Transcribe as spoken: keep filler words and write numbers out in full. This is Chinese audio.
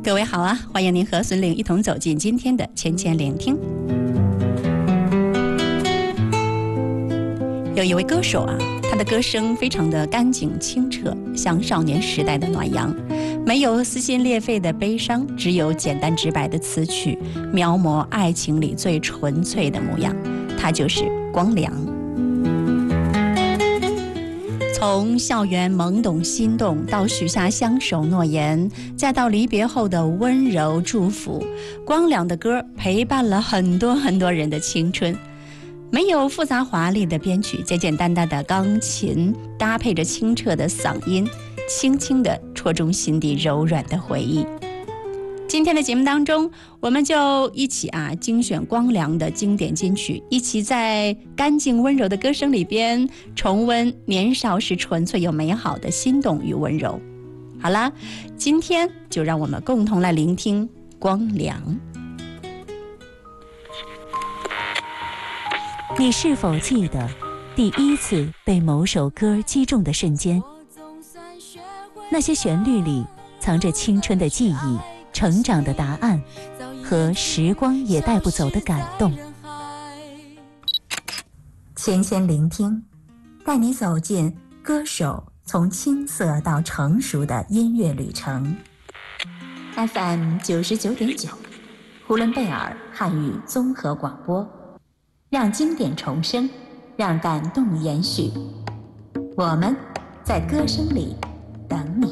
各位好啊，欢迎您和孙玲一同走进今天的千千聆听。有一位歌手啊，他的歌声非常的干净清澈，像少年时代的暖阳，没有撕心裂肺的悲伤，只有简单直白的词曲，描摹爱情里最纯粹的模样。他就是光良。从校园懵懂心动到许下相守诺言，再到离别后的温柔祝福，光良的歌陪伴了很多很多人的青春。没有复杂华丽的编曲，简简单单的钢琴搭配着清澈的嗓音，轻轻地戳中心底柔软的回忆。今天的节目当中，我们就一起啊精选光良的经典金曲，一起在干净温柔的歌声里边重温年少时纯粹又美好的心动与温柔。好啦，今天就让我们共同来聆听光良。 你是否记得第一次被某首歌击中的瞬间？那些旋律里藏着青春的记忆，成长的答案和时光也带不走的感动。 千千聆听，带你走进歌手从青涩到成熟的音乐旅程。 F M 九十九点九，呼伦贝尔汉语综合广播，让经典重生，让感动延续。我们在歌声里等你。